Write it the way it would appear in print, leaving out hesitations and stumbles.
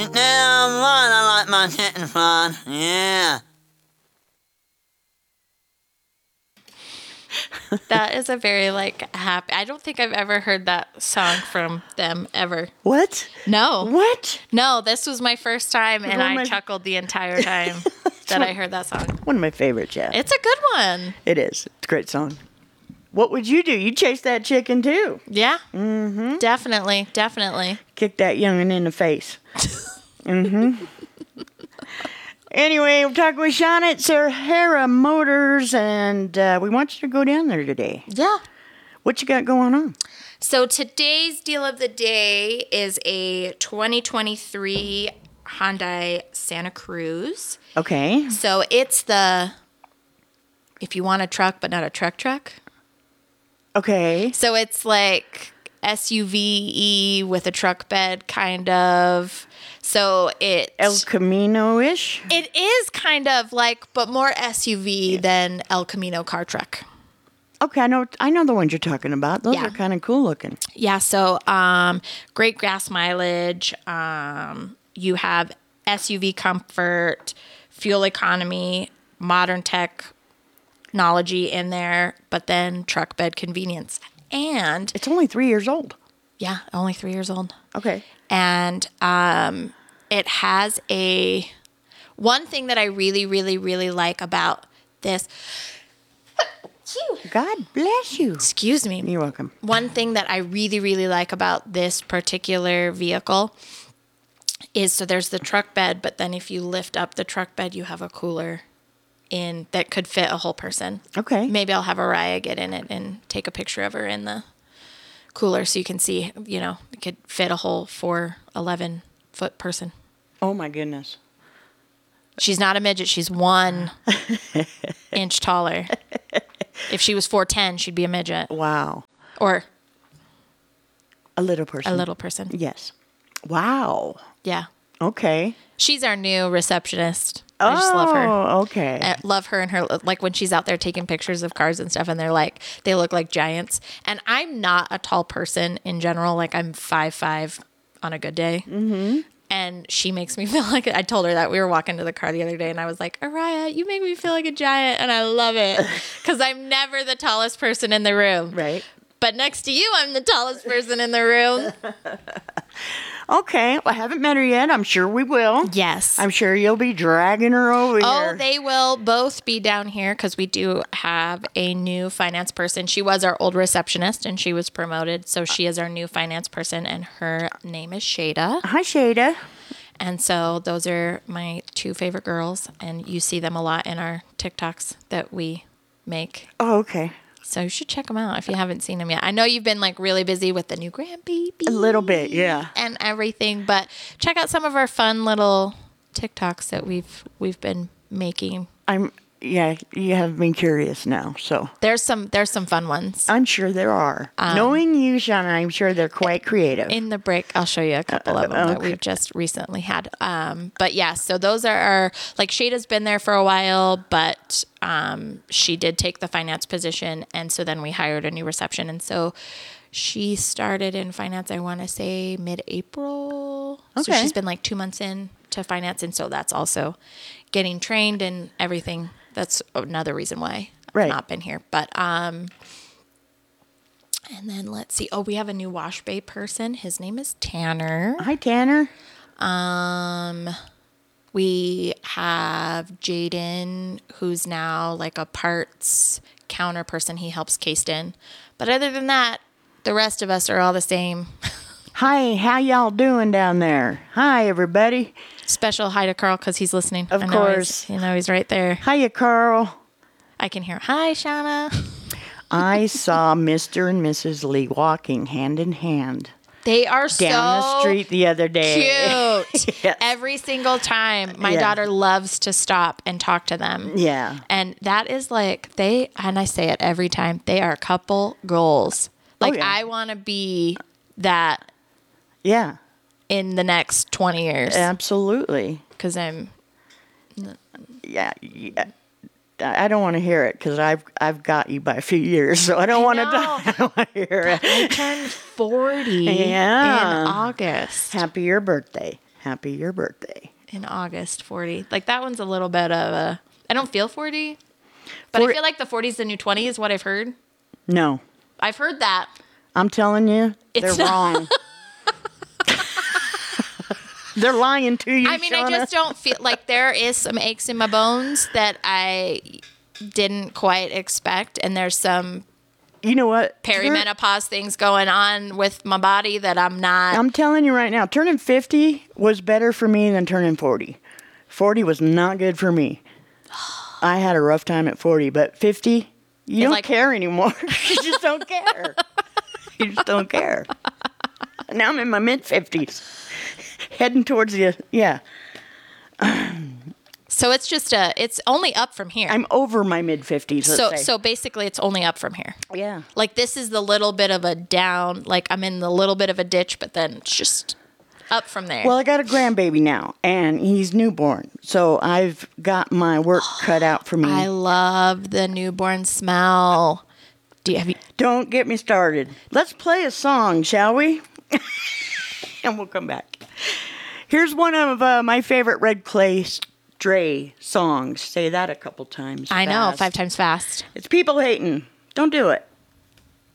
Knitting fun. I like my knitting fun. Yeah. That is a very, happy... I don't think I've ever heard that song from them, ever. What? No. What? No, this was my first time, and I chuckled the entire time that I heard that song. One of my favorites, yeah. It's a good one. It is. It's a great song. What would you do? You'd chase that chicken, too. Yeah. Mm-hmm. Definitely. Kick that youngin' in the face. Mm-hmm. Anyway, we're talking with Shauna at Sahara Motors, and we want you to go down there today. Yeah. What you got going on? So today's deal of the day is a 2023 Hyundai Santa Cruz. Okay. So it's if you want a truck, but not a truck. Okay. So it's like SUV-y with a truck bed, kind of. So it's El Camino-ish? It is kind of but more SUV than El Camino car truck. Okay, I know the ones you're talking about. Those Yeah. are kind of cool looking. Yeah, so great gas mileage. You have SUV comfort, fuel economy, modern technology in there, but then truck bed convenience. And It's only 3 years old. yeah, only 3 years old. Okay. And it has one thing that I really, really, really like about this. God bless you. Excuse me. You're welcome. One thing that I really, really like about this particular vehicle is, so there's the truck bed, but then if you lift up the truck bed, you have a cooler in that could fit a whole person. Okay. Maybe I'll have Araya get in it and take a picture of her in the cooler so you can see, it could fit a whole 4'11" person. Oh, my goodness. She's not a midget. She's 1 inch taller. If she was 4'10", she'd be a midget. Wow. Or A little person. a little person. Yes. Wow. Yeah. Okay. She's our new receptionist. I just love her. Oh, okay. I love her and her, when she's out there taking pictures of cars and stuff, and they look like giants. And I'm not a tall person in general. I'm 5'5" on a good day. Mm-hmm. And she makes me feel like, I told her that we were walking to the car the other day, and I was like, Araya, you make me feel like a giant, and I love it. Because I'm never the tallest person in the room. Right. But next to you, I'm the tallest person in the room. Okay. Well, I haven't met her yet. I'm sure we will. Yes. I'm sure you'll be dragging her over here. Oh, they will both be down here because we do have a new finance person. She was our old receptionist and she was promoted. So she is our new finance person and her name is Shada. Hi, Shada. And so those are my 2 favorite girls. And you see them a lot in our TikToks that we make. Oh, okay. So you should check them out if you haven't seen them yet. I know you've been really busy with the new grandbaby. A little bit, yeah. And everything, but check out some of our fun little TikToks that we've been making. Yeah, you have me curious now, so. There's some fun ones. I'm sure there are. Knowing you, Shauna, I'm sure they're quite creative. In the break, I'll show you a couple of them that we've just recently had. But yeah, so those are our, Shada's been there for a while, but she did take the finance position. And so then we hired a new reception. And so she started in finance, I want to say mid-April. Okay. So she's been 2 months in to finance. And so that's also getting trained and everything. That's another reason why I've not been here. But, and then let's see. Oh, we have a new wash bay person. His name is Tanner. Hi, Tanner. We have Jaden, who's now a parts counter person. He helps Kasten. But other than that, the rest of us are all the same. Hi, how y'all doing down there? Hi, everybody. Special hi to Carl because he's listening. Of course. He's right there. Hiya, Carl. I can hear, hi, Shauna. I saw Mr. and Mrs. Lee walking hand in hand They are down the street the other day. Cute. Yes. Every single time. My daughter loves to stop and talk to them. Yeah. And that is and I say it every time, they are couple goals. I want to be that. Yeah. In the next 20 years. Absolutely. Because I'm... Yeah. I don't want to hear it because I've got you by a few years, so I don't want to hear it. I turned 40 in August. Happy your birthday. Happy your birthday. In August, 40. Like that one's a little bit of a. I don't feel 40, but I feel like the 40 is the new 20 is what I've heard. No. I've heard that. I'm telling you, It's they're wrong. They're lying to you, I mean, Shauna. I just don't feel like there is some aches in my bones that I didn't quite expect, and there's some You know what? perimenopause things going on with my body that I'm not. I'm telling you right now, turning 50 was better for me than turning 40. 40 was not good for me. I had a rough time at 40, but 50, you don't care anymore. You just don't care. You just don't care. Now I'm in my mid-50s. Heading towards the, yeah. So it's just it's only up from here. I'm over my mid-50s, let's say. So basically it's only up from here. Yeah. Like this is the little bit of a down, like I'm in the little bit of a ditch, but then it's just up from there. Well, I got a grandbaby now, and he's newborn. So I've got my work cut out for me. I love the newborn smell. Have you? Don't get me started. Let's play a song, shall we? And we'll come back. Here's one of my favorite Red Clay Stray songs. Say that a couple times. I know, fast. 5 times fast. It's People Hating. Don't do it.